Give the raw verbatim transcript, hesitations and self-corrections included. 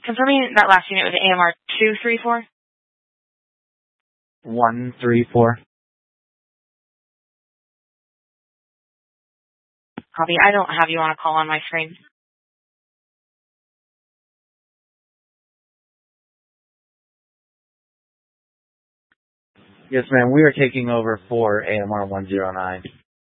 Confirming that last unit was A M R two three four. one three four. Copy. I don't have you on a call on my screen. Yes, ma'am. We are taking over for A M R one zero nine.